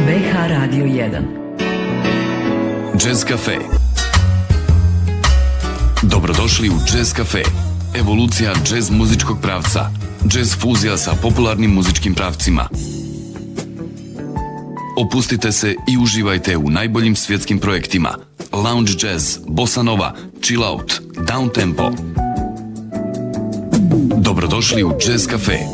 BH Radio 1. Jazz Cafe. Dobrodošli u Jazz Cafe. Evolucija jazz muzičkog pravca. Jazz fuzija sa popularnim muzičkim pravcima. Opustite se i uživajte u najboljim svjetskim projektima. Lounge jazz, bossa nova, chill out, down tempo. Dobrodošli u Jazz Cafe.